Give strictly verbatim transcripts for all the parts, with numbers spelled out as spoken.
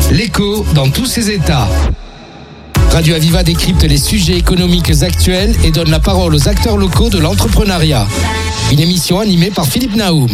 L'écho dans tous ses états. Radio Aviva décrypte les sujets économiques actuels et donne la parole aux acteurs locaux de l'entrepreneuriat. Une émission animée par Philippe Naoum.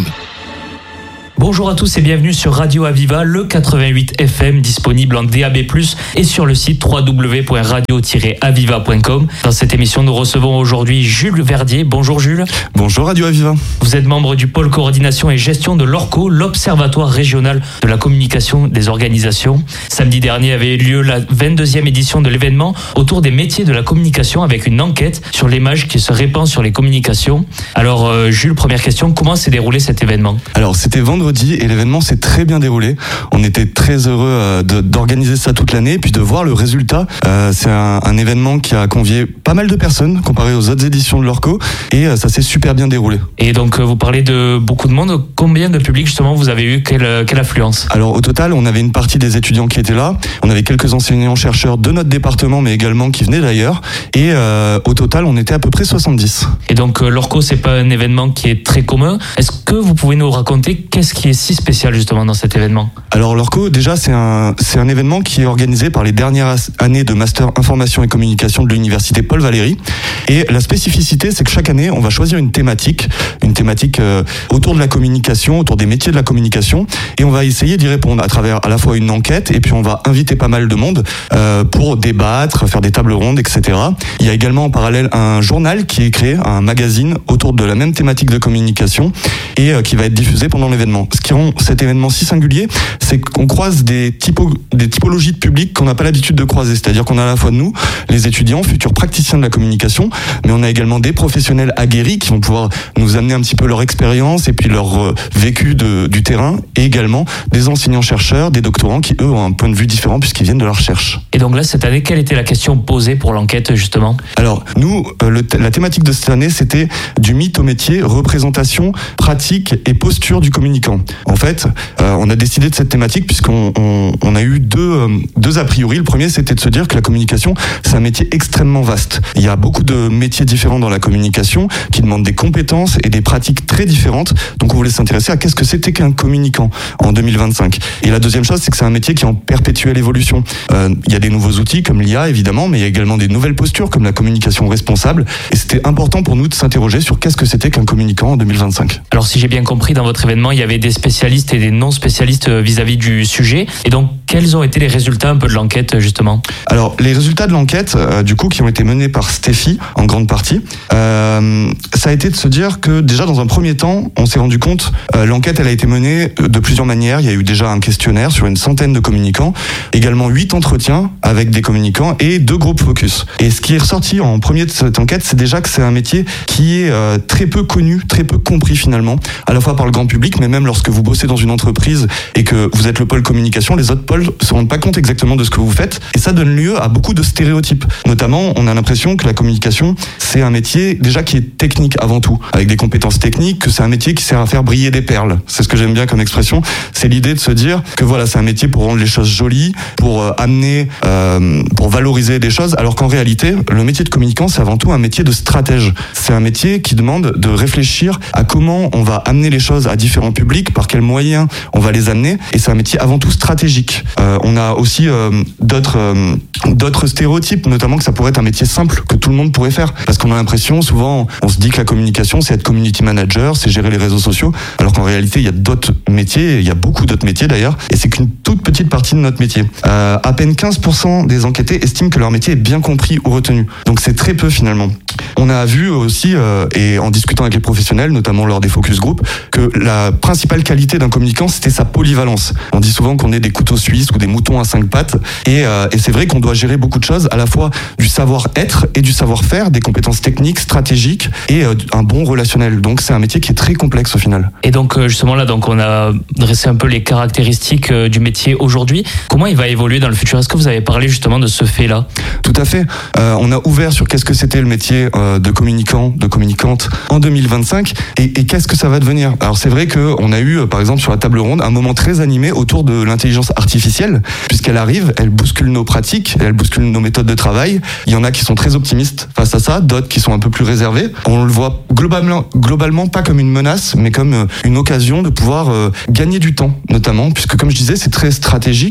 Bonjour à tous et bienvenue sur Radio Aviva, le quatre-vingt-huit F M, disponible en D A B plus, et sur le site w w w point radio tiret aviva point com. Dans cette émission, nous recevons aujourd'hui Jules Verdier. Bonjour Jules. Bonjour Radio Aviva. Vous êtes membre du pôle coordination et gestion de l'ORCO, l'Observatoire régional de la communication des organisations. Samedi dernier avait eu lieu la vingt-deuxième édition de l'événement autour des métiers de la communication, avec une enquête sur l'image qui se répand sur les communications. Alors euh, Jules, première question, comment s'est déroulé cet événement ? Alors c'était vendredi et l'événement s'est très bien déroulé. On était très heureux euh, de, d'organiser ça toute l'année et puis de voir le résultat. Euh, c'est un, un événement qui a convié pas mal de personnes comparé aux autres éditions de l'ORCO et euh, ça s'est super bien déroulé. Et donc euh, vous parlez de beaucoup de monde. Combien de public justement vous avez eu ? Quelle, quelle affluence ? Alors au total, on avait une partie des étudiants qui étaient là. On avait quelques enseignants-chercheurs de notre département mais également qui venaient d'ailleurs. Et euh, au total, on était à peu près soixante-dix. Et donc euh, l'ORCO, c'est pas un événement qui est très commun. Est-ce que vous pouvez nous raconter qu'est-ce qui est si spécial justement dans cet événement ? Alors l'ORCO, déjà c'est un c'est un événement qui est organisé par les dernières années de master information et communication de l'université Paul Valéry. Et la spécificité, c'est que chaque année, on va choisir une thématique, une thématique euh, autour de la communication, autour des métiers de la communication, et on va essayer d'y répondre à travers à la fois une enquête et puis on va inviter pas mal de monde euh, pour débattre, faire des tables rondes, et cetera. Il y a également en parallèle un journal qui est créé, un magazine autour de la même thématique de communication et euh, qui va être diffusé pendant l'événement. Ce qui rend cet événement si singulier, c'est qu'on croise des, typo, des typologies de public qu'on n'a pas l'habitude de croiser. C'est-à-dire qu'on a à la fois nous, les étudiants, futurs praticiens de la communication, mais on a également des professionnels aguerris qui vont pouvoir nous amener un petit peu leur expérience et puis leur euh, vécu de, du terrain, et également des enseignants-chercheurs, des doctorants qui, eux, ont un point de vue différent puisqu'ils viennent de la recherche. Et donc là, cette année, quelle était la question posée pour l'enquête, justement ? Alors, nous, euh, le, la thématique de cette année, c'était du mythe au métier, représentation, pratique et posture du communicant. En fait, euh, on a décidé de cette thématique puisqu'on on, on a eu deux, euh, deux a priori. Le premier, c'était de se dire que la communication, c'est un métier extrêmement vaste. Il y a beaucoup de métiers différents dans la communication qui demandent des compétences et des pratiques très différentes. Donc, on voulait s'intéresser à qu'est-ce que c'était qu'un communicant en deux mille vingt-cinq. Et la deuxième chose, c'est que c'est un métier qui est en perpétuelle évolution. Euh, il y a des nouveaux outils comme l'I A, évidemment, mais il y a également des nouvelles postures comme la communication responsable. Et c'était important pour nous de s'interroger sur qu'est-ce que c'était qu'un communicant en deux mille vingt-cinq. Alors, si j'ai bien compris, dans votre événement, il y avait des spécialistes et des non-spécialistes vis-à-vis du sujet. Et donc, quels ont été les résultats un peu de l'enquête, justement ? Alors, les résultats de l'enquête, euh, du coup, qui ont été menés par Stéphie, en grande partie, euh, ça a été de se dire que, déjà, dans un premier temps, on s'est rendu compte, euh, l'enquête, elle a été menée de plusieurs manières. Il y a eu déjà un questionnaire sur une centaine de communicants, également huit entretiens avec des communicants et deux groupes focus. Et ce qui est ressorti en premier de cette enquête, c'est déjà que c'est un métier qui est euh, très peu connu, très peu compris finalement, à la fois par le grand public, mais même lorsque vous bossez dans une entreprise et que vous êtes le pôle communication, les autres pôles se rendent pas compte exactement de ce que vous faites, et ça donne lieu à beaucoup de stéréotypes. Notamment, on a l'impression que la communication, c'est un métier déjà qui est technique avant tout, avec des compétences techniques, que c'est un métier qui sert à faire briller des perles. C'est ce que j'aime bien comme expression. C'est l'idée de se dire que voilà, c'est un métier pour rendre les choses jolies, pour euh, amener, euh, pour valoriser des choses, alors qu'en réalité, le métier de communicant, c'est avant tout un métier de stratège. C'est un métier qui demande de réfléchir à comment on va amener les choses à différents publics, par quels moyens on va les amener, et c'est un métier avant tout stratégique. Euh, on a aussi euh, d'autres euh, d'autres stéréotypes, notamment que ça pourrait être un métier simple que tout le monde pourrait faire, parce qu'on a l'impression souvent, on se dit que la communication, c'est être community manager, c'est gérer les réseaux sociaux, alors qu'en réalité, il y a d'autres métiers, il y a beaucoup d'autres métiers d'ailleurs, et c'est qu'une toute petite partie de notre métier. Euh, à peine quinze pour cent des enquêtés estiment que leur métier est bien compris ou retenu, donc c'est très peu finalement. On a vu aussi, euh, et en discutant avec les professionnels, notamment lors des focus group, que la principale qualité d'un communicant, c'était sa polyvalence. On dit souvent qu'on est des couteaux suisses ou des moutons à cinq pattes, et, euh, et c'est vrai qu'on doit gérer beaucoup de choses, à la fois du savoir-être et du savoir-faire, des compétences techniques, stratégiques, et euh, un bon relationnel. Donc c'est un métier qui est très complexe au final. Et donc justement là, donc on a dressé un peu les caractéristiques du métier aujourd'hui. Comment il va évoluer dans le futur ? Est-ce que vous avez parlé justement de ce fait-là ? Tout à fait. Euh, on a ouvert sur qu'est-ce que c'était le métier euh, de communicant, de communicante en deux mille vingt-cinq, et, et qu'est-ce que ça va devenir. Alors c'est vrai qu'on a eu, par exemple sur la table ronde, un moment très animé autour de l'intelligence artificielle, puisqu'elle arrive, elle bouscule nos pratiques, elle bouscule nos méthodes de travail. Il y en a qui sont très optimistes face à ça, d'autres qui sont un peu plus réservés. On le voit globalement, globalement pas comme une menace, mais comme une occasion de pouvoir euh, gagner du temps, notamment, puisque comme je disais, c'est très stratégique, et ça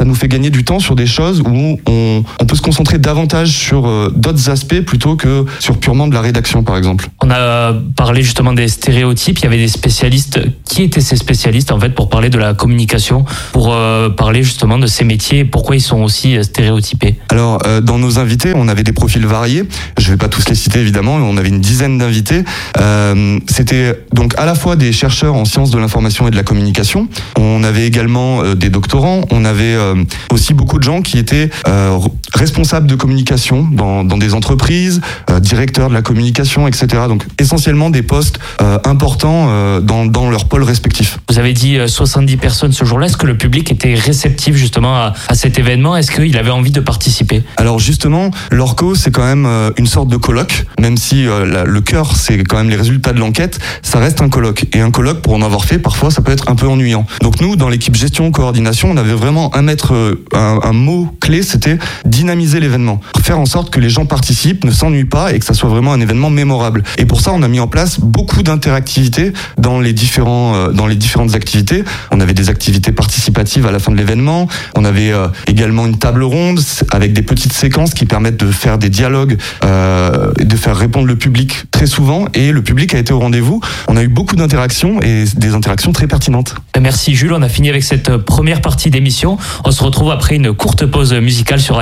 ça nous fait gagner du temps sur des choses où on, on peut se concentrer davantage sur euh, d'autres aspects plutôt que sur purement de la rédaction, par exemple. On a parlé justement des stéréotypes. Il y avait des spécialistes. Qui étaient ces spécialistes en fait pour parler de la communication, pour euh, parler justement de ces métiers et pourquoi ils sont aussi stéréotypés? Alors, euh, dans nos invités, on avait des profils variés. Je vais pas tous les citer évidemment. On avait une dizaine d'invités. Euh, c'était donc à la fois des chercheurs en sciences de l'information et de la communication. On avait également euh, des doctorants. On avait euh, aussi beaucoup de gens qui étaient euh, responsables de communication dans, dans des entreprises, euh, directeurs de la communication, et cetera. Donc essentiellement des postes euh, importants euh, dans, dans leur pôle respectif. Vous avez dit euh, soixante-dix personnes ce jour-là. Est-ce que le public était réceptif justement à, à cet événement? Est-ce qu'il avait envie de participer? Alors justement, l'Orco, c'est quand même euh, une sorte de colloque, même si euh, la, le cœur, c'est quand même les résultats de l'enquête, ça reste un colloque. Et un colloque, pour en avoir fait, parfois, ça peut être un peu ennuyant. Donc nous, dans l'équipe gestion coordination, on avait vraiment un maître, un, un mot clé, c'était dynamiser l'événement. Faire en sorte que les gens participent, ne s'ennuient pas et que ça soit vraiment un événement mémorable. Et pour ça, on a mis en place beaucoup d'interactivité dans les différents, euh, dans les différentes activités. On avait des activités participatives à la fin de l'événement. On avait euh, également une table ronde avec des petites séquences qui permettent de faire des dialogues, euh, de faire répondre le public très souvent. Et le public a été au rendez-vous. On a eu beaucoup d'interactions et des interactions très pertinentes. Merci Jules, on a fini avec cette première partie d'émission. On se retrouve après une courte pause musicale sur